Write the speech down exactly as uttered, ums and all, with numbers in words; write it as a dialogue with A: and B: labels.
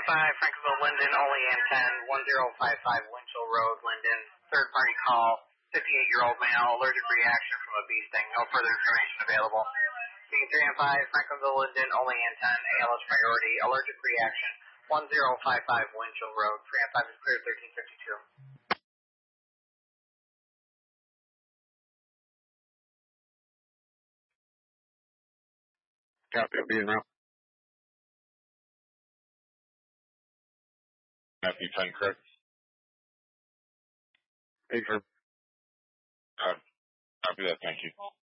A: and five, Franklinville, Linden, Olean ten, one zero five five Winchell Road, Linden. Third party call, fifty-eight-year-old male, allergic reaction from a bee sting. No further information available. Being three and five, Franklinville, Linden, Olean ten, A L S priority, allergic reaction, one zero five five Winchell Road. three and five is clear, thirteen fifty-two.
B: Copy, I'll be in route. Matthew ten, correct? Hey, for, uh, copy that, thank you.